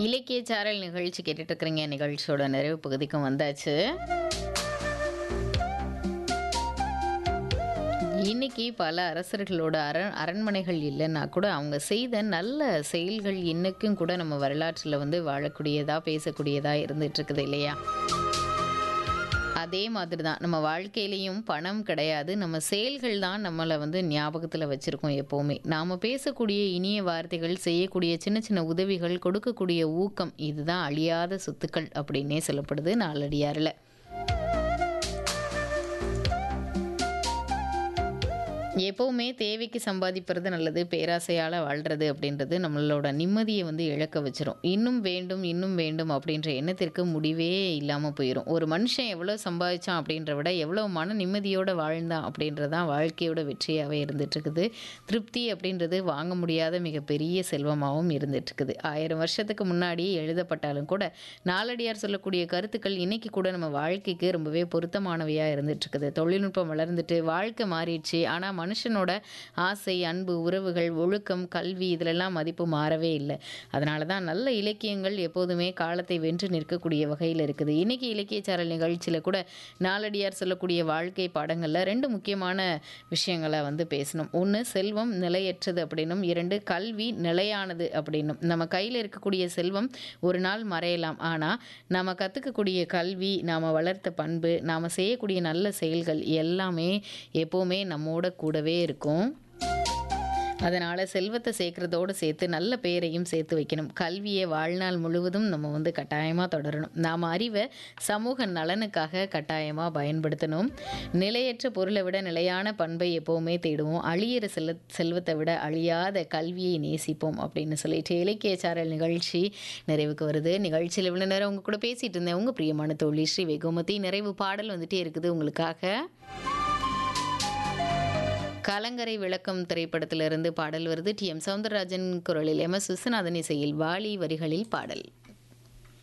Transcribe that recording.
இலக்கிய சாரல் நிகழ்ச்சி கேட்டுட்டு இருக்கிறீங்க. நிகழ்ச்சியோட நிறைவு பகுதிக்கும் வந்தாச்சு. இன்னைக்கு பல அரசர்களோட அரண்மனைகள் இல்லைன்னா கூட அவங்க செய்த நல்ல செயல்கள் இன்னைக்கும் கூட நம்ம வரலாற்றில் வந்து வாழக்கூடியதா பேசக்கூடியதா இருந்துட்டு இருக்குது இல்லையா? அதே மாதிரி தான் நம்ம வாழ்க்கையிலையும் பணம் கிடையாது, நம்ம செயல்கள் தான் நம்மளை வந்து ஞாபகத்தில் வச்சுருக்கோம் எப்போவுமே. நாம் பேசக்கூடிய இனிய வார்த்தைகள், செய்யக்கூடிய சின்ன சின்ன உதவிகள், கொடுக்கக்கூடிய ஊக்கம், இதுதான் அழியாத சொத்துக்கள் அப்படின்னே சொல்லப்படுது நாலடியாரில். எப்போவுமே தேவைக்கு சம்பாதிப்பது நல்லது, பேராசையால் வாழ்கிறது அப்படின்றது நம்மளோட நிம்மதியை வந்து இழக்க வச்சிரும். இன்னும் வேண்டும் இன்னும் வேண்டும் அப்படின்ற எண்ணத்திற்கு முடிவே இல்லாமல் போயிடும். ஒரு மனுஷன் எவ்வளோ சம்பாதிச்சான் அப்படின்ற விட எவ்வளோ மன நிம்மதியோடு வாழ்ந்தான் அப்படின்றதான் வாழ்க்கையோட வெற்றியாகவே இருந்துகிட்ருக்குது. திருப்தி அப்படின்றது வாங்க முடியாத மிகப்பெரிய செல்வமாகவும் இருந்துகிட்ருக்குது. 1000 வருஷத்துக்கு முன்னாடி எழுதப்பட்டாலும் கூட நாலடியார் சொல்லக்கூடிய கருத்துக்கள் இன்றைக்கி கூட நம்ம வாழ்க்கைக்கு ரொம்பவே பொருத்தமானவையாக இருந்துகிட்ருக்குது. தொழில்நுட்பம் வளர்ந்துட்டு வாழ்க்கை மாறிடுச்சு, ஆனால் மனுஷனோட ஆசை, அன்பு, உறவுகள், ஒழுக்கம், கல்வி இதிலெல்லாம் மதிப்பு மாறவே இல்லை. அதனால தான் நல்ல இலக்கியங்கள் எப்போதுமே காலத்தை வென்று நிற்கக்கூடிய வகையில் இருக்குது. இன்றைக்கி இலக்கிய சாரல் நிகழ்ச்சியில் கூட நாலடியார் சொல்லக்கூடிய வாழ்க்கை பாடங்களில் 2 முக்கியமான விஷயங்களை வந்து பேசணும். 1 செல்வம் நிலையற்றது அப்படின்னும், 2 கல்வி நிலையானது அப்படின்னும். நம்ம கையில் இருக்கக்கூடிய செல்வம் ஒரு நாள் மறையலாம், ஆனால் நம்ம கற்றுக்கக்கூடிய கல்வி, நாம் வளர்த்த பண்பு, நாம் செய்யக்கூடிய நல்ல செயல்கள் எல்லாமே எப்போவுமே நம்மோட கூடவே இருக்கும். அதனால் செல்வத்தை சேர்க்குறதோடு சேர்த்து நல்ல பெயரையும் சேர்த்து வைக்கணும். கல்வியை வாழ்நாள் முழுவதும் நம்ம வந்து கட்டாயமாக தொடரணும். நாம் அறிவை சமூக நலனுக்காக கட்டாயமாக பயன்படுத்தணும். நிலையற்ற பொருளை விட நிலையான பண்பை எப்போவுமே தேடுவோம். அழியிற செல்வத்தை விட அழியாத கல்வியை நேசிப்போம் அப்படின்னு சொல்லிட்டு இலக்கிய சாரல் நிகழ்ச்சி நிறைவுக்கு வருது. நிகழ்ச்சியில் இவ்வளோ நேரம் உங்கள் கூட பேசிகிட்டு இருந்தேன் உங்கள் பிரியமான தோழி ஸ்ரீ வெகுமதி. நிறைவு பாடல் வந்துட்டே இருக்குது உங்களுக்காக. கலங்கரை விளக்கம் திரைப்படத்திலிருந்து பாடல் வருது. டி.எம். சௌந்தரராஜன் குரலில், எம்.எஸ். விஸ்வநாதன் இசையில், வாலி வரிகளில் பாடல்.